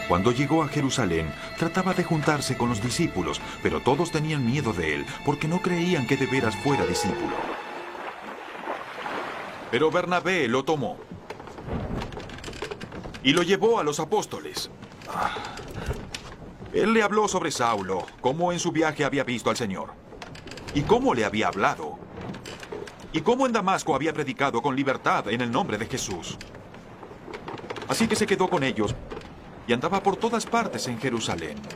Cuando llegó a Jerusalén, trataba de juntarse con los discípulos, pero todos tenían miedo de él, porque no creían que de veras fuera discípulo. Pero Bernabé lo tomó y lo llevó a los apóstoles. Él le habló sobre Saulo, cómo en su viaje había visto al Señor, y cómo le había hablado, y cómo en Damasco había predicado con libertad en el nombre de Jesús. Así que se quedó con ellos y andaba por todas partes en Jerusalén,